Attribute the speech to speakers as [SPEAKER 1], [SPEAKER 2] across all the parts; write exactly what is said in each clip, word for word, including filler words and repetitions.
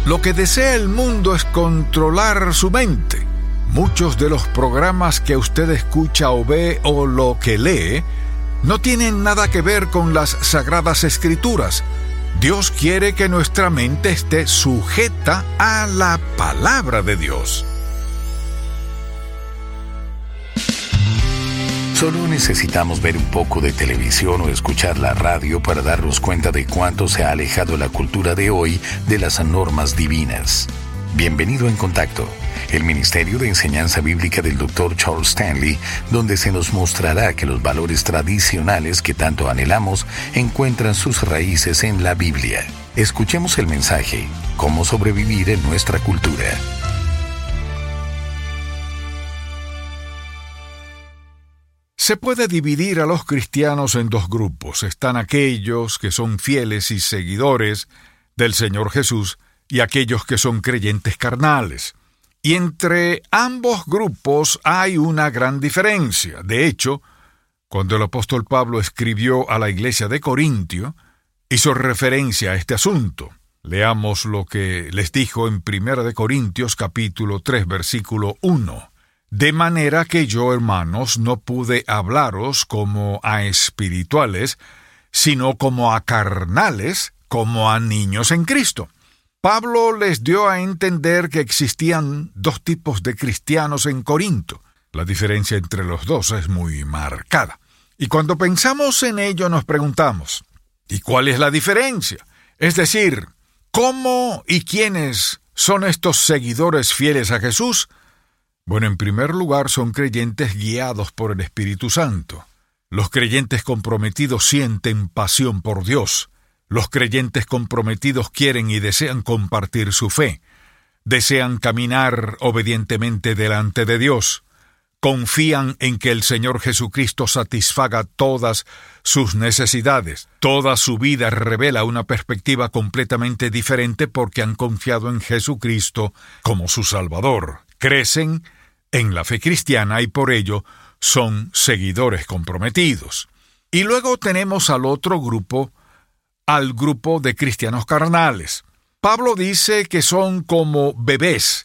[SPEAKER 1] Lo que desea el mundo es controlar su mente. Muchos de los programas que usted escucha o ve o lo que lee no tienen nada que ver con las Sagradas Escrituras. Dios quiere que nuestra mente esté sujeta a la palabra de Dios.
[SPEAKER 2] Solo necesitamos ver un poco de televisión o escuchar la radio para darnos cuenta de cuánto se ha alejado la cultura de hoy de las normas divinas. Bienvenido en Contacto, el Ministerio de Enseñanza Bíblica del doctor Charles Stanley, donde se nos mostrará que los valores tradicionales que tanto anhelamos encuentran sus raíces en la Biblia. Escuchemos el mensaje, Cómo sobrevivir en nuestra cultura.
[SPEAKER 1] Se puede dividir a los cristianos en dos grupos. Están aquellos que son fieles y seguidores del Señor Jesús y aquellos que son creyentes carnales. Y entre ambos grupos hay una gran diferencia. De hecho, cuando el apóstol Pablo escribió a la iglesia de Corintio, hizo referencia a este asunto. Leamos lo que les dijo en Primera de Corintios capítulo tres, versículo uno. De manera que yo, hermanos, no pude hablaros como a espirituales, sino como a carnales, como a niños en Cristo. Pablo les dio a entender que existían dos tipos de cristianos en Corinto. La diferencia entre los dos es muy marcada. Y cuando pensamos en ello nos preguntamos, ¿y cuál es la diferencia? Es decir, ¿cómo y quiénes son estos seguidores fieles a Jesús? Bueno, en primer lugar, son creyentes guiados por el Espíritu Santo. Los creyentes comprometidos sienten pasión por Dios. Los creyentes comprometidos quieren y desean compartir su fe. Desean caminar obedientemente delante de Dios. Confían en que el Señor Jesucristo satisfaga todas sus necesidades. Toda su vida revela una perspectiva completamente diferente porque han confiado en Jesucristo como su Salvador. Crecen en la fe cristiana y por ello son seguidores comprometidos. Y luego tenemos al otro grupo, al grupo de cristianos carnales. Pablo dice que son como bebés.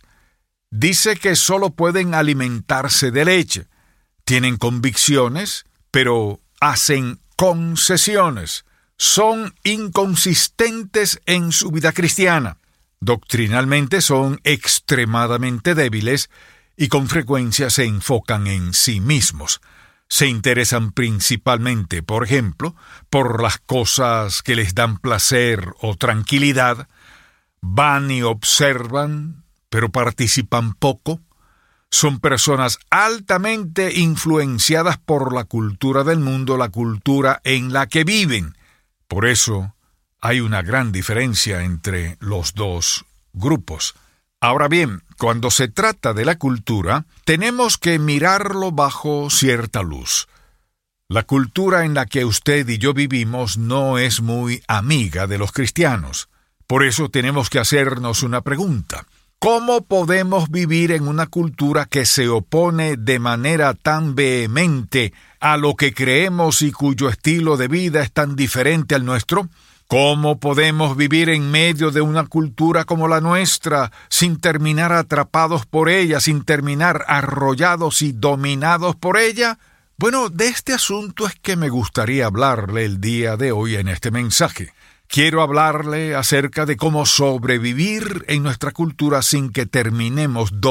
[SPEAKER 1] Dice que solo pueden alimentarse de leche. Tienen convicciones, pero hacen concesiones. Son inconsistentes en su vida cristiana. Doctrinalmente son extremadamente débiles y con frecuencia se enfocan en sí mismos. Se interesan principalmente, por ejemplo, por las cosas que les dan placer o tranquilidad. Van y observan, pero participan poco. Son personas altamente influenciadas por la cultura del mundo, la cultura en la que viven. Por eso hay una gran diferencia entre los dos grupos. Ahora bien, cuando se trata de la cultura, tenemos que mirarlo bajo cierta luz. La cultura en la que usted y yo vivimos no es muy amiga de los cristianos. Por eso tenemos que hacernos una pregunta. ¿Cómo podemos vivir en una cultura que se opone de manera tan vehemente a lo que creemos y cuyo estilo de vida es tan diferente al nuestro? ¿Cómo podemos vivir en medio de una cultura como la nuestra, sin terminar atrapados por ella, sin terminar arrollados y dominados por ella? Bueno, de este asunto es que me gustaría hablarle el día de hoy en este mensaje. Quiero hablarle acerca de cómo sobrevivir en nuestra cultura sin que terminemos